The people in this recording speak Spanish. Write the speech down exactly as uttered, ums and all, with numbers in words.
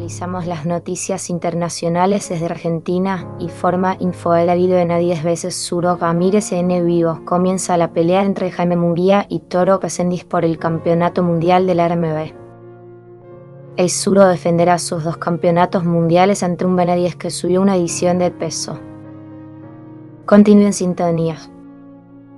Actualizamos las noticias internacionales desde Argentina y forma Infoherido en a diez veces Suro Ramírez en vivo. Comienza la pelea entre Jaime Munguía y Toro Pesendis por el campeonato mundial del R M B. El Suro defenderá sus dos campeonatos mundiales ante un Benavides que subió una edición de peso. Continúe en sintonía.